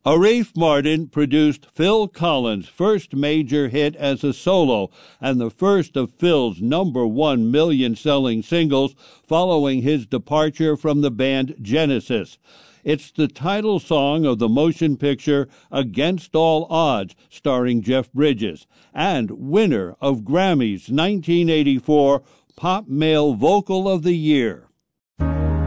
Arif Mardin produced Phil Collins' first major hit as a solo and the first of Phil's #1 million-selling singles following his departure from the band Genesis. It's the title song of the motion picture Against All Odds, starring Jeff Bridges, and winner of Grammy's 1984 Pop Male Vocal of the Year.